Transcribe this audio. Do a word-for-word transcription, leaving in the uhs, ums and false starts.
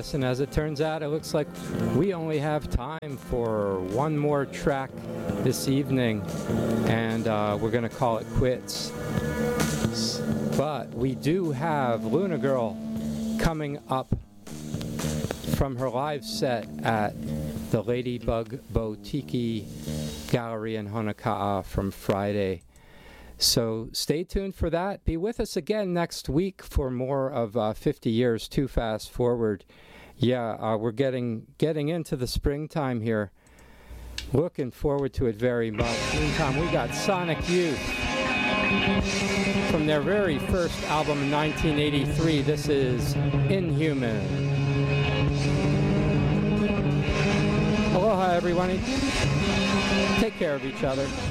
Yes, and as it turns out, it looks like we only have time for one more track this evening, and uh, we're going to call it quits. But we do have Luna Girl coming up from her live set at the Ladybug Boutique Gallery in Honoka'a from Friday. So stay tuned for that. Be with us again next week for more of uh, fifty years Too Fast Forward. Yeah, uh, we're getting getting into the springtime here. Looking forward to it very much. Meantime, we got Sonic Youth from their very first album in nineteen eighty-three. This is Inhuman. Aloha, everybody. Take care of each other.